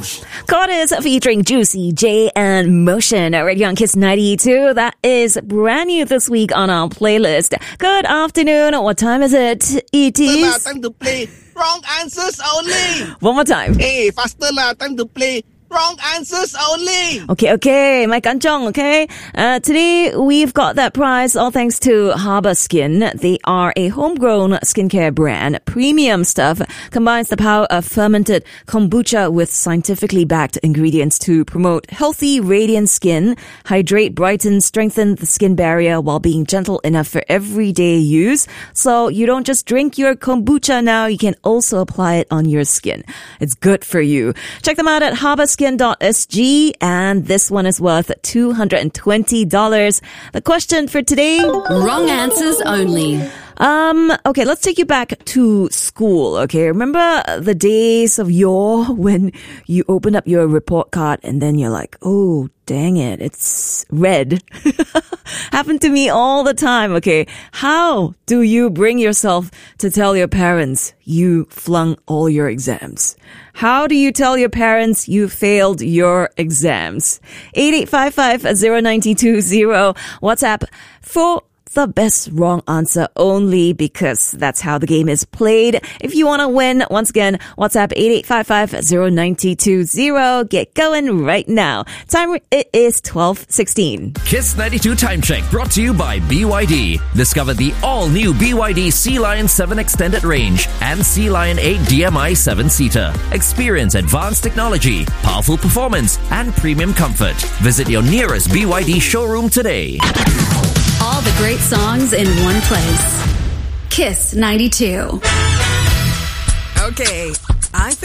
Goddess featuring Juicy J and Motion right here on Kiss 92. That is brand new this week on our playlist. Good afternoon. What time is it? It is time to play wrong answers only. One more time. Hey, faster lah. Time to play wrong answers only. Okay, my kanchong, okay? Today, we've got that prize all thanks to Harbour Skin. They are a homegrown skincare brand. Premium stuff combines the power of fermented kombucha with scientifically backed ingredients to promote healthy, radiant skin, hydrate, brighten, strengthen the skin barrier while being gentle enough for everyday use. So you don't just drink your kombucha now, you can also apply it on your skin. It's good for you. Check them out at harborskin.sg, and this one is worth $220. The question for today: wrong answers only. Okay, let's take you back to school, okay? Remember the days of yore when you open up your report card and then you're like, oh, dang it, it's red. Happened to me all the time, okay? How do you bring yourself to tell your parents you flung all your exams? How do you tell your parents you failed your exams? 8855-0920, WhatsApp for the best wrong answer only, because that's how the game is played. If you want to win, once again, WhatsApp 8855-0920. Get going right now. Time, it is 12:16. Kiss 92 Time Check brought to you by BYD. Discover the all-new BYD Sea Lion 7 Extended Range and Sea Lion 8 DMI 7-seater. Experience advanced technology, powerful performance, and premium comfort. Visit your nearest BYD showroom today. All the great songs in one place. Kiss 92. Okay, I think